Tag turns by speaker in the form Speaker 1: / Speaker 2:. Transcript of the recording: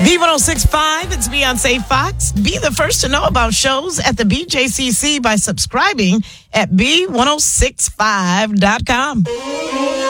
Speaker 1: B1065, it's Beyonce Fox. Be the first to know about shows at the BJCC by subscribing at B1065.com.